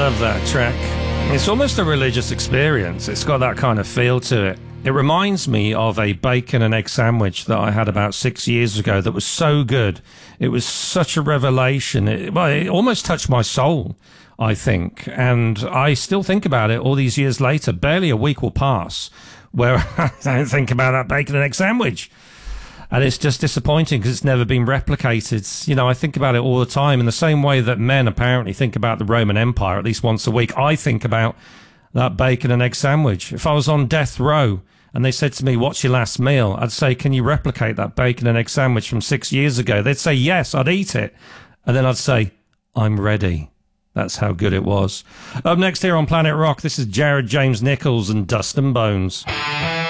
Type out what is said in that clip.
love that track. It's almost a religious experience. It's got that kind of feel to it. It reminds me of a bacon and egg sandwich that I had about 6 years ago that was so good. It was such a revelation. It almost touched my soul, I think. And I still think about it all these years later. Barely a week will pass where I don't think about that bacon and egg sandwich. And it's just disappointing because it's never been replicated. You know, I think about it all the time in the same way that men apparently think about the Roman Empire at least once a week. I think about that bacon and egg sandwich. If I was on death row and they said to me, what's your last meal? I'd say, can you replicate that bacon and egg sandwich from 6 years ago? They'd say, yes, I'd eat it. And then I'd say, I'm ready. That's how good it was. Up next here on Planet Rock, this is Jared James Nichols and Dust and Bones.